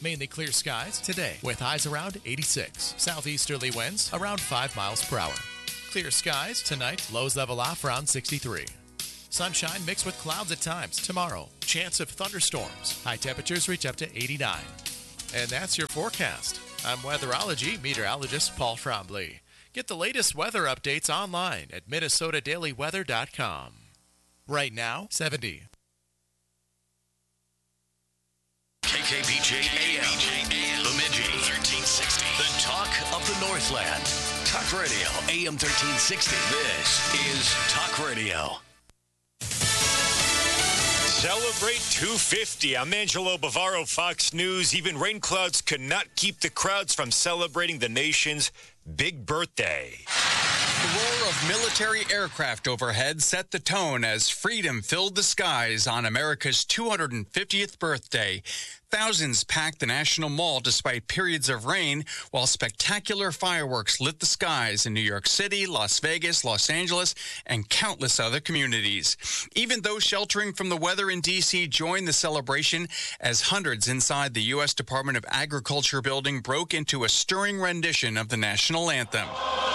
Mainly clear skies today with highs around 86. Southeasterly winds around 5 miles per hour. Clear skies tonight, lows level off around 63. Sunshine mixed with clouds at times tomorrow. Chance of thunderstorms. High temperatures reach up to 89. And that's your forecast. I'm weatherology meteorologist Paul Trombley. Get the latest weather updates online at minnesotadailyweather.com. Right now, 70. KKBJ AM, Bemidji, 1360. The talk of the Northland. Talk Radio, AM 1360. This is Talk Radio. Celebrate 250. I'm Angelo Bavaro, Fox News. Even rain clouds could not keep the crowds from celebrating the nation's big birthday. The roar of military aircraft overhead set the tone as freedom filled the skies on America's 250th birthday. Thousands packed the National Mall despite periods of rain, while spectacular fireworks lit the skies in New York City, Las Vegas, Los Angeles, and countless other communities. Even those sheltering from the weather in D.C. joined the celebration as hundreds inside the U.S. Department of Agriculture building broke into a stirring rendition of the national anthem.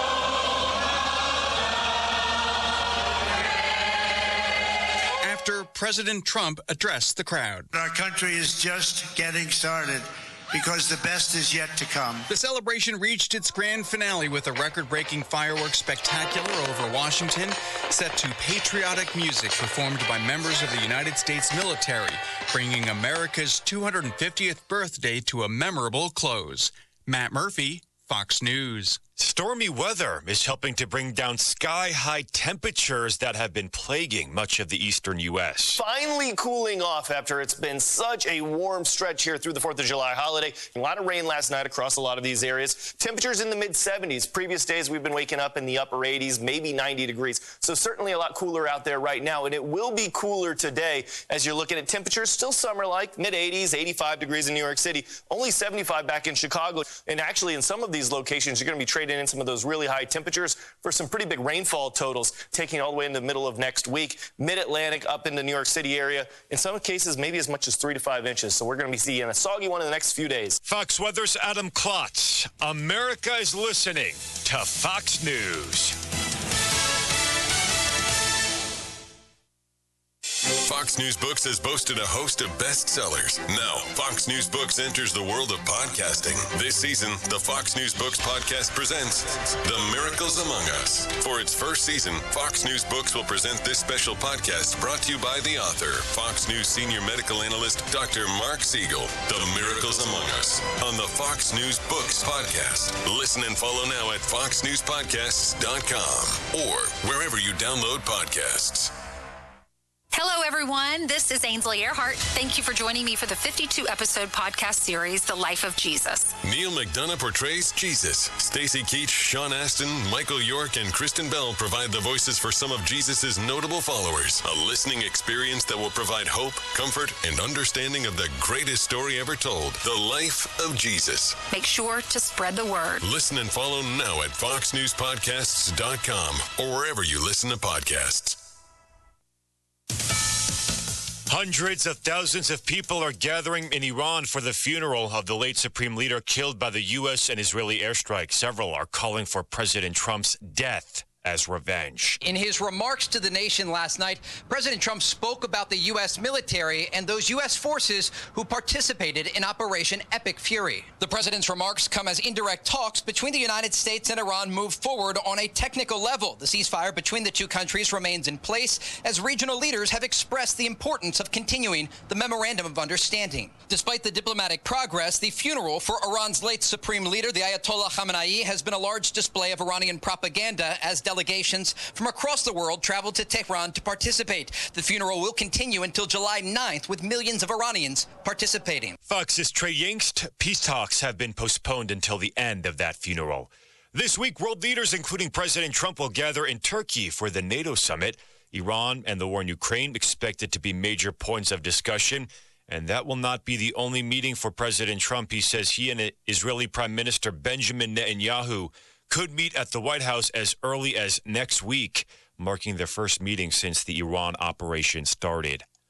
After President Trump addressed the crowd. Our country is just getting started because the best is yet to come. The celebration reached its grand finale with a record-breaking fireworks spectacular over Washington, set to patriotic music performed by members of the United States military, bringing America's 250th birthday to a memorable close. Matt Murphy, Fox News. Stormy weather is helping to bring down sky-high temperatures that have been plaguing much of the eastern U.S. Finally cooling off after it's been such a warm stretch here through the 4th of July holiday. A lot of rain last night across a lot of these areas. Temperatures in the mid-70s. Previous days we've been waking up in the upper 80s, maybe 90 degrees. So certainly a lot cooler out there right now, and it will be cooler today as you're looking at temperatures still summer-like, mid-80s, 85 degrees in New York City, only 75 back in Chicago. And actually in some of these locations you're going to be trading in some of those really high temperatures for some pretty big rainfall totals, taking all the way into the middle of next week. Mid-Atlantic up in the New York City area. In some cases, maybe as much as 3 to 5 inches. So we're going to be seeing a soggy one in the next few days. Fox Weather's Adam Klotz. America is listening to Fox News. Fox News Books has boasted a host of bestsellers. Now, Fox News Books enters the world of podcasting. This season, the Fox News Books podcast presents The Miracles Among Us. For its first season, Fox News Books will present this special podcast brought to you by the author, Fox News senior medical analyst, Dr. Mark Siegel. The Miracles Among Us on the Fox News Books podcast. Listen and follow now at foxnewspodcasts.com or wherever you download podcasts. Hello, everyone. This is Ainsley Earhart. Thank you for joining me for the 52-episode podcast series, The Life of Jesus. Neil McDonough portrays Jesus. Stacy Keach, Sean Astin, Michael York, and Kristen Bell provide the voices for some of Jesus' notable followers. A listening experience that will provide hope, comfort, and understanding of the greatest story ever told, The Life of Jesus. Make sure to spread the word. Listen and follow now at foxnewspodcasts.com or wherever you listen to podcasts. Hundreds of thousands of people are gathering in Iran for the funeral of the late Supreme Leader killed by the U.S. and Israeli airstrike. Several are calling for President Trump's death as revenge. In his remarks to the nation last night, President Trump spoke about the U.S. military and those U.S. forces who participated in Operation Epic Fury. The president's remarks come as indirect talks between the United States and Iran move forward on a technical level. The ceasefire between the two countries remains in place as regional leaders have expressed the importance of continuing the Memorandum of Understanding. Despite the diplomatic progress, the funeral for Iran's late Supreme Leader, the Ayatollah Khamenei, has been a large display of Iranian propaganda as delegations from across the world traveled to Tehran to participate. The funeral will continue until July 9th, with millions of Iranians participating. Fox's Trey Yingst, peace talks have been postponed until the end of that funeral. This week, world leaders, including President Trump, will gather in Turkey for the NATO summit. Iran and the war in Ukraine expected to be major points of discussion, and that will not be the only meeting for President Trump. He says he and Israeli Prime Minister Benjamin Netanyahu could meet at the White House as early as next week, marking their first meeting since the Iran operation started.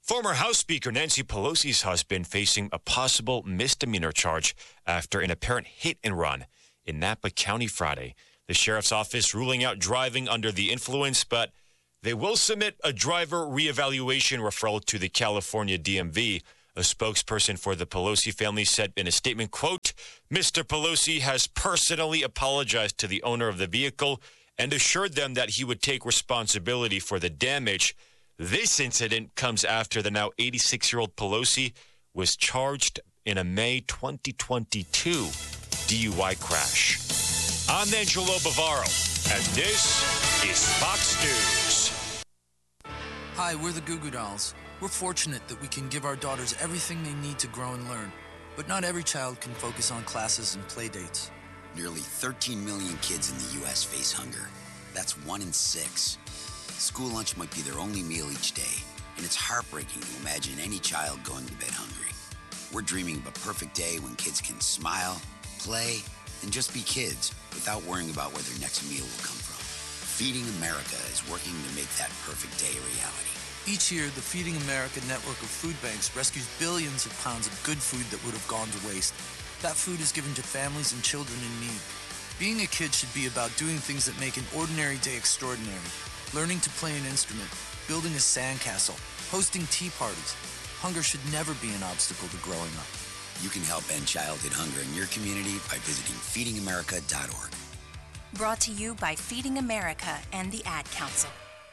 Former House Speaker Nancy Pelosi's husband facing a possible misdemeanor charge after an apparent hit and run in Napa County Friday. The sheriff's office ruling out driving under the influence, but they will submit a driver reevaluation referral to the California DMV. A spokesperson for the Pelosi family said in a statement, quote, Mr. Pelosi has personally apologized to the owner of the vehicle and assured them that he would take responsibility for the damage. This incident comes after the now 86-year-old Pelosi was charged in a May 2022 DUI crash. I'm Angelo Bavaro, and this is Fox News. Hi, we're the Goo Goo Dolls. We're fortunate that we can give our daughters everything they need to grow and learn. But not every child can focus on classes and play dates. Nearly 13 million kids in the U.S. face hunger. That's 1 in 6. School lunch might be their only meal each day, and it's heartbreaking to imagine any child going to bed hungry. We're dreaming of a perfect day when kids can smile, play, and just be kids without worrying about where their next meal will come from. Feeding America is working to make that perfect day a reality. Each year, the Feeding America network of food banks rescues billions of pounds of good food that would have gone to waste. That food is given to families and children in need. Being a kid should be about doing things that make an ordinary day extraordinary. Learning to play an instrument, building a sandcastle, hosting tea parties. Hunger should never be an obstacle to growing up. You can help end childhood hunger in your community by visiting feedingamerica.org. Brought to you by Feeding America and the Ad Council.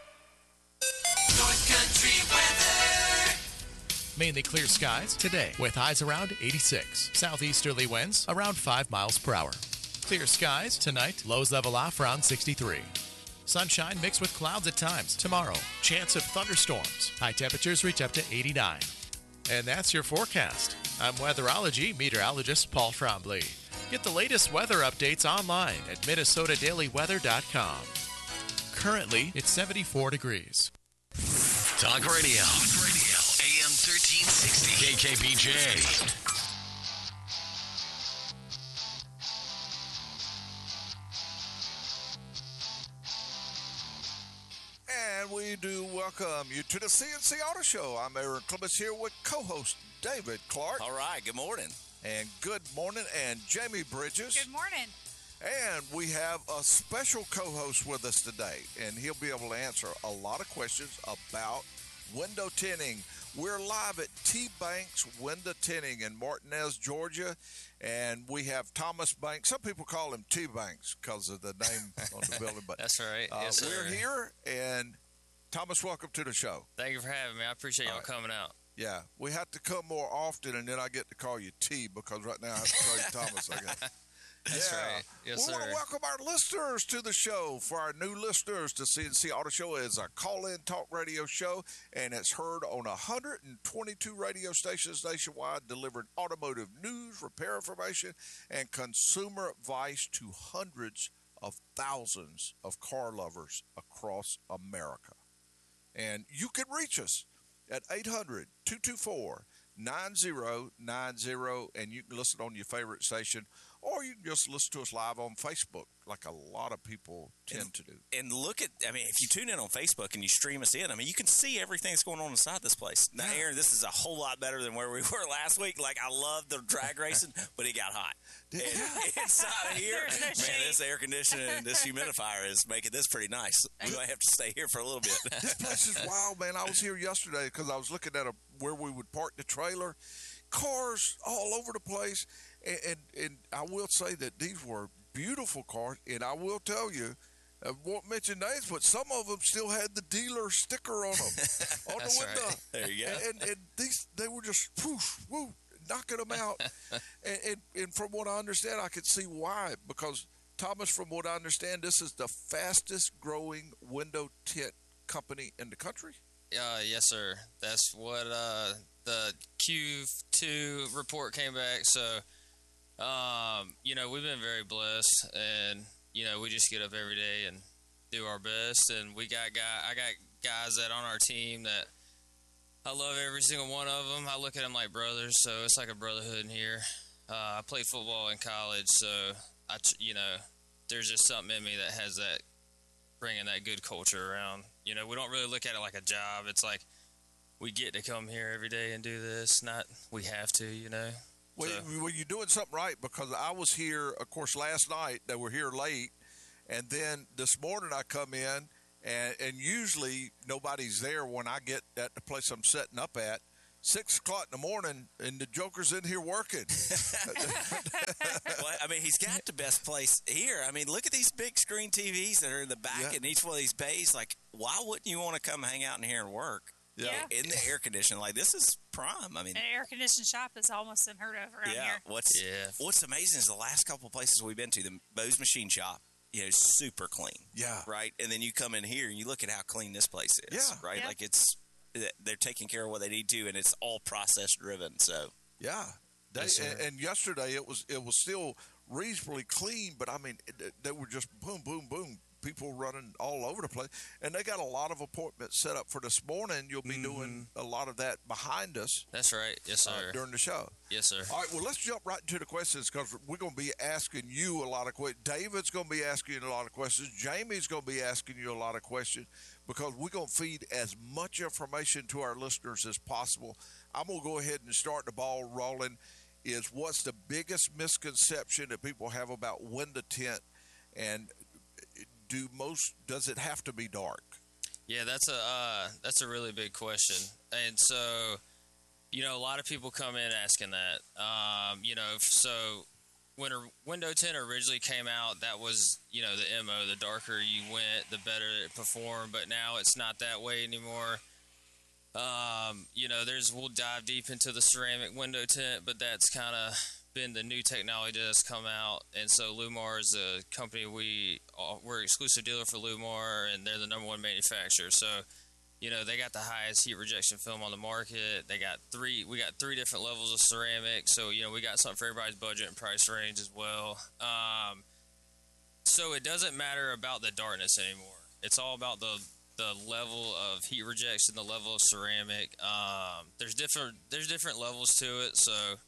North Country weather. Mainly clear skies today with highs around 86. Southeasterly winds around 5 miles per hour. Clear skies tonight, lows level off around 63. Sunshine mixed with clouds at times tomorrow. Chance of thunderstorms. High temperatures reach up to 89. And that's your forecast. I'm weatherology meteorologist Paul Trombley. Get the latest weather updates online at minnesotadailyweather.com. Currently, it's 74 degrees. Talk Radio. AM 1360. KKBJ. And we do welcome you to the CNC Auto Show. I'm Aaron Clements here with co-host David Clark. All right, good morning. And good morning, and Jamie Bridges. Good morning. And we have a special co-host with us today, and he'll be able to answer a lot of questions about window tinting. We're live at T-Banks Window Tinting in Martinez, Georgia, and we have Thomas Banks. Some people call him T-Banks because of the name on the building. But that's right. Yes, we're here, and Thomas, welcome to the show. Thank you for having me. I appreciate y'all coming out. Yeah, we have to come more often, and then I get to call you T because right now I have to call you Thomas, I guess. That's right. Yes, we want to welcome our listeners to the show. For our new listeners, the CNC Auto Show is a call-in talk radio show, and it's heard on 122 radio stations nationwide, delivering automotive news, repair information, and consumer advice to hundreds of thousands of car lovers across America. And you can reach us at 800-224-9090, and you can listen on your favorite station, or you can just listen to us live on Facebook, like a lot of people tend to do. And look at, I mean, if you tune in on Facebook and you stream us in, I mean, you can see everything that's going on inside this place. Now, Aaron, this is a whole lot better than where we were last week. Like, I love the drag racing, but it got hot. And inside of here, man, this air conditioning and this humidifier is making this pretty nice. We might have to stay here for a little bit. This place is wild, man. I was here yesterday because I was looking at where we would park the trailer. Cars all over the place. And I will say that these were beautiful cars, and I will tell you, I won't mention names, but some of them still had the dealer sticker on them on the window. Right. There you go. And these, they were just whoo, knocking them out. and from what I understand, I could see why. Because, Thomas, from what I understand, this is the fastest growing window tint company in the country? Yes, sir. That's what the Q2 report came back. So, we've been very blessed, and, we just get up every day and do our best. And I got guys that on our team that I love every single one of them. I look at them like brothers, so it's like a brotherhood in here. I played football in college, so there's just something in me that has that, bringing that good culture around. We don't really look at it like a job. It's like, we get to come here every day and do this. Not we have to, you know. Well, you're doing something right, because I was here, of course, last night. They were here late, and then this morning I come in, and usually nobody's there when I get at the place I'm setting up at. 6 o'clock in the morning, and the Joker's in here working. Well, I mean, he's got the best place here. I mean, look at these big screen TVs that are in the back in each one of these bays. Like, why wouldn't you want to come hang out in here and work? Yeah. In the air conditioning. Like, this is prime. I mean, an air conditioned shop is almost unheard of around here. What's amazing is the last couple of places we've been to, the Bose Machine Shop, you know, super clean. Yeah. Right? And then you come in here and you look at how clean this place is. Yeah. Right? Yeah. Like, they're taking care of what they need to, and it's all process driven. So yeah, and yesterday it was still reasonably clean, but I mean they were just boom, boom, boom. People running all over the place, and they got a lot of appointments set up for this morning. You'll be doing a lot of that behind us. That's right. Yes, sir. During the show. Yes, sir. All right. Well, let's jump right into the questions, because we're going to be asking you a lot of questions. David's going to be asking you a lot of questions. Jamie's going to be asking you a lot of questions, because we're going to feed as much information to our listeners as possible. I'm going to go ahead and start the ball rolling. Is what's the biggest misconception that people have about window tint, and does it have to be dark? Yeah, that's a really big question. And so, you know, a lot of people come in asking that. You know, so when a window tint originally came out, that was, you know, the MO. The darker you went, the better it performed. But now it's not that way anymore. You know, we'll dive deep into the ceramic window tint, but that's kind of been the new technology that's come out. And so Lumar is a company we're exclusive dealer for Lumar, and they're the number one manufacturer. So, you know, they got the highest heat rejection film on the market. We got three different levels of ceramic. So, you know, we got something for everybody's budget and price range as well. So it doesn't matter about the darkness anymore. It's all about the level of heat rejection, the level of ceramic. There's different levels to it.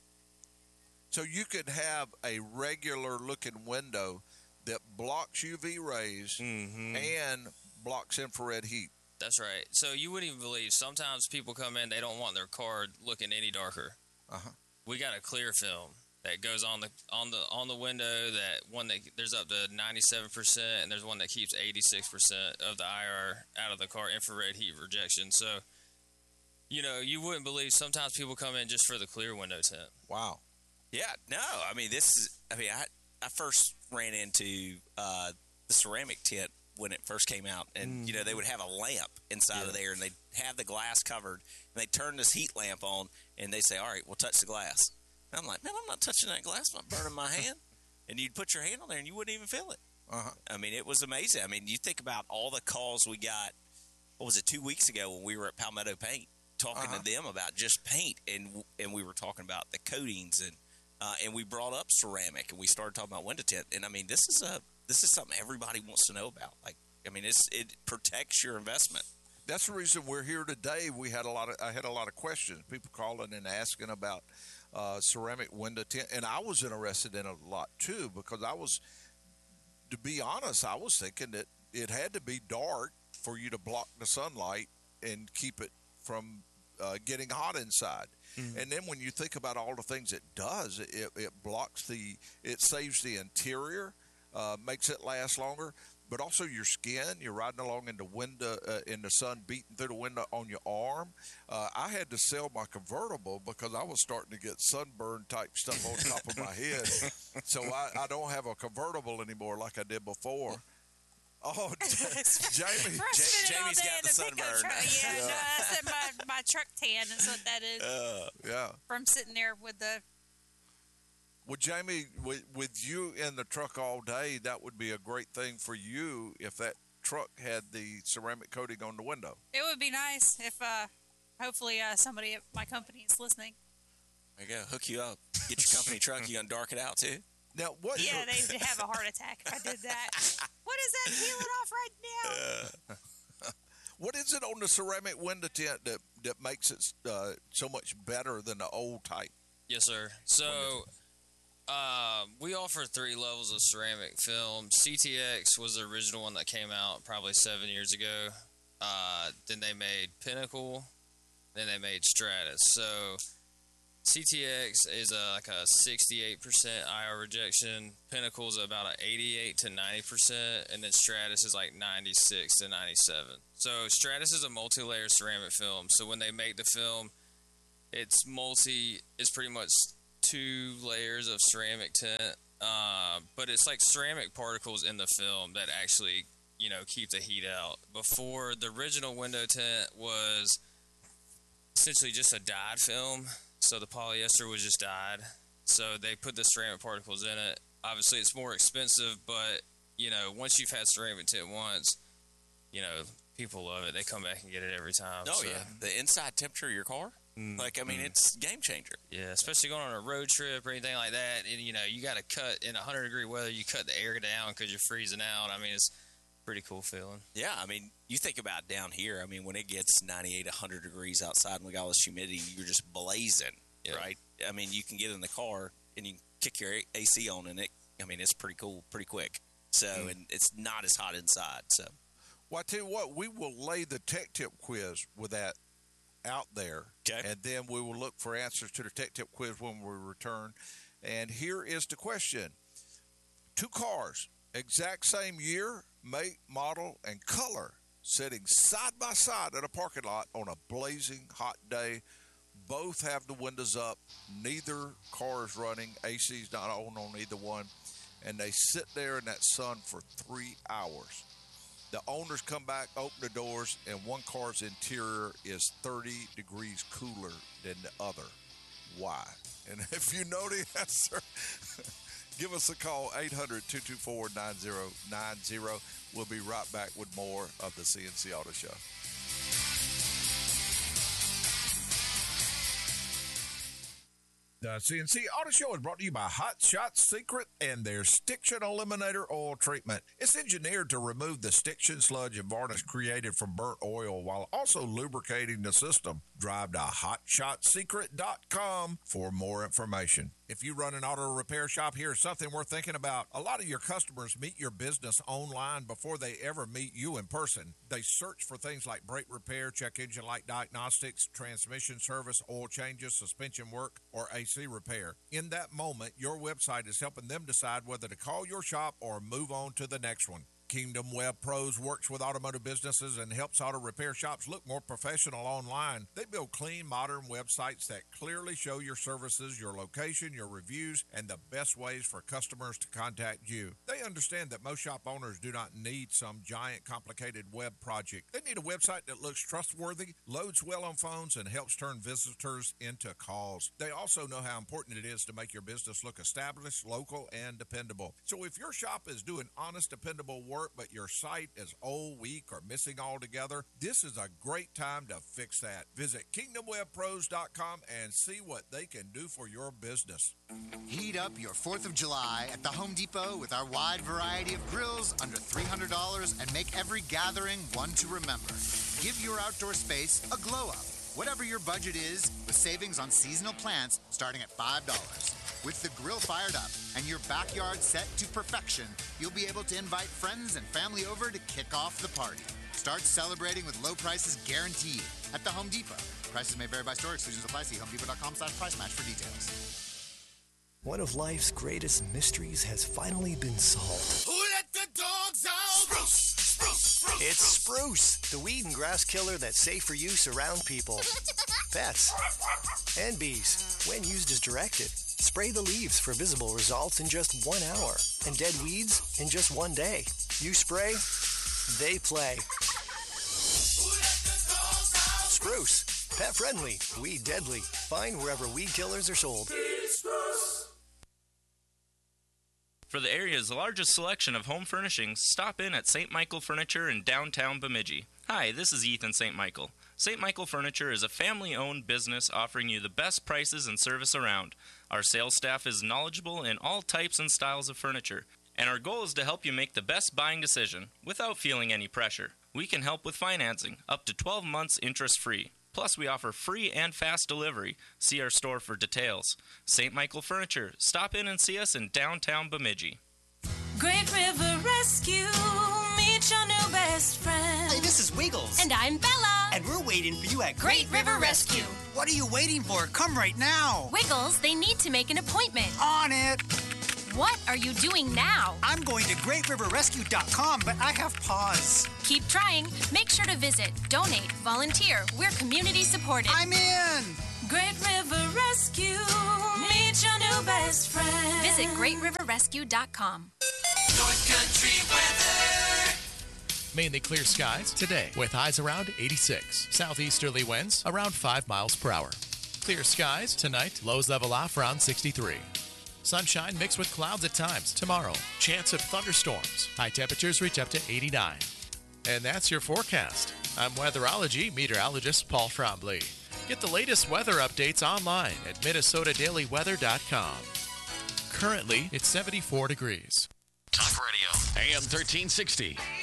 So you could have a regular looking window that blocks UV rays and blocks infrared heat. That's right. So you wouldn't even believe, sometimes people come in, they don't want their car looking any darker. We got a clear film that goes on the window, there's up to 97%, and there's one that keeps 86% of the IR out of the car, infrared heat rejection. So, you know, you wouldn't believe, sometimes people come in just for the clear window tint. Wow. Yeah, no, I mean, I first ran into the ceramic tint when it first came out, and, you know, they would have a lamp inside of there, and they'd have the glass covered, and they'd turn this heat lamp on, and they'd say, all right, we'll touch the glass. And I'm like, man, I'm not touching that glass, I'm not burning my hand. And you'd put your hand on there, and you wouldn't even feel it. I mean, it was amazing. I mean, you think about all the calls we got, what was it, 2 weeks ago when we were at Palmetto Paint, talking to them about just paint, and we were talking about the coatings, and we brought up ceramic, and we started talking about window tint. And I mean, this is something everybody wants to know about. Like, I mean, it protects your investment. That's the reason we're here today. I had a lot of questions, people calling and asking about ceramic window tint, and I was interested in it a lot too, because to be honest, I was thinking that it had to be dark for you to block the sunlight and keep it from getting hot inside. And then when you think about all the things it does, it blocks it saves the interior, makes it last longer, but also your skin. You're riding along in the window, in the sun beating through the window on your arm. I had to sell my convertible because I was starting to get sunburn type stuff on top of my head. So I don't have a convertible anymore like I did before. Oh, Jamie's got the sunburn. That's my truck tan is what that is. Yeah. From sitting there with the... Well, Jamie, with you in the truck all day, that would be a great thing for you if that truck had the ceramic coating on the window. It would be nice if, hopefully, somebody at my company is listening. There you go. Hook you up. Get your company truck. You gonna dark it out too? Now what? Yeah, they'd have a heart attack if I did that. What is that peeling off right now? What is it on the ceramic window tint that makes it so much better than the old type? Yes, sir. So we offer 3 levels of ceramic film. CTX was the original one that came out probably 7 years ago. Then they made Pinnacle, Then they made Stratus. So CTX is like a 68% IR rejection. Pinnacle's about an 88 to 90%, and then Stratus is like 96 to 97. So Stratus is a multi-layer ceramic film. So when they make the film, it's pretty much 2 layers of ceramic tint, but it's like ceramic particles in the film that actually, keep the heat out. Before, the original window tint was essentially just a dyed film. So the polyester was just dyed. So they put the ceramic particles in it. Obviously, it's more expensive, but, once you've had ceramic tint once, people love it. They come back and get it every time. Oh, yeah. The inside temperature of your car, it's game changer. Yeah, especially going on a road trip or anything like that. And, you got to cut in 100-degree weather. You cut the air down because you're freezing out. I mean, it's a pretty cool feeling. Yeah, you think about down here. When it gets 98, 100 degrees outside and we got all this humidity, you're just blazing, right? You can get in the car and you can kick your AC on and it's pretty cool, pretty quick. So, and it's not as hot inside. So, well, I tell you what, we will lay the tech tip quiz with that out there. Okay. And then we will look for answers to the tech tip quiz when we return. And here is the question. 2 cars, exact same year, make, model, and color, sitting side by side at a parking lot on a blazing hot day. Both have the windows up. Neither car is running. AC's not on either one. And they sit there in that sun for 3 hours. The owners come back, open the doors, and one car's interior is 30 degrees cooler than the other. Why? And if you know the answer, give us a call, 800-224-9090. We'll be right back with more of the CNC Auto Show. The CNC Auto Show is brought to you by Hot Shot Secret and their Stiction Eliminator Oil Treatment. It's engineered to remove the stiction, sludge, and varnish created from burnt oil while also lubricating the system. Drive to HotShotSecret.com for more information. If you run an auto repair shop, here's something worth thinking about. A lot of your customers meet your business online before they ever meet you in person. They search for things like brake repair, check engine light diagnostics, transmission service, oil changes, suspension work, or AC repair. In that moment, your website is helping them decide whether to call your shop or move on to the next one. Kingdom Web Pros works with automotive businesses and helps auto repair shops look more professional online. They build clean, modern websites that clearly show your services, your location, your reviews, and the best ways for customers to contact you. They understand that most shop owners do not need some giant, complicated web project. They need a website that looks trustworthy, loads well on phones, and helps turn visitors into calls. They also know how important it is to make your business look established, local, and dependable. So if your shop is doing honest, dependable work, but your site is old, weak, or missing altogether, this is a great time to fix that. Visit KingdomWebPros.com and see what they can do for your business. Heat up your 4th of July at the Home Depot with our wide variety of grills under $300 and make every gathering one to remember. Give your outdoor space a glow up. Whatever your budget is, with savings on seasonal plants starting at $5. With the grill fired up and your backyard set to perfection, you'll be able to invite friends and family over to kick off the party. Start celebrating with low prices guaranteed at the Home Depot. Prices may vary by store. Exclusions apply. See HomeDepot.com/price match for details. One of life's greatest mysteries has finally been solved. Who let the dogs out? Spruce! It's Spruce, the weed and grass killer that's safe for use around people, pets, and bees. When used as directed, spray the leaves for visible results in just 1 hour and dead weeds in just 1 day. You spray, they play. Spruce, pet friendly, weed deadly. Find wherever weed killers are sold. For the area's largest selection of home furnishings, stop in at St. Michael Furniture in downtown Bemidji. Hi, this is Ethan St. Michael. St. Michael Furniture is a family-owned business offering you the best prices and service around. Our sales staff is knowledgeable in all types and styles of furniture, and our goal is to help you make the best buying decision without feeling any pressure. We can help with financing, up to 12 months interest-free. Plus, we offer free and fast delivery. See our store for details. St. Michael Furniture. Stop in and see us in downtown Bemidji. Great River Rescue, meet your new best friend. Hey, this is Wiggles. And I'm Bella. And we're waiting for you at Great River Rescue. What are you waiting for? Come right now. Wiggles, they need to make an appointment. On it. What are you doing now? I'm going to greatriverrescue.com, but I have pause. Keep trying. Make sure to visit, donate, volunteer. We're community supported. I'm in. Great River Rescue. Meet your new best friend. Visit greatriverrescue.com. North Country weather. Mainly clear skies today with highs around 86. Southeasterly winds around 5 miles per hour. Clear skies tonight, lows level off around 63. Sunshine mixed with clouds at times tomorrow. Chance of thunderstorms. High temperatures reach up to 89. And that's your forecast. I'm weatherology meteorologist Paul Trombley. Get the latest weather updates online at minnesotadailyweather.com. Currently, it's 74 degrees. Talk Radio, AM 1360.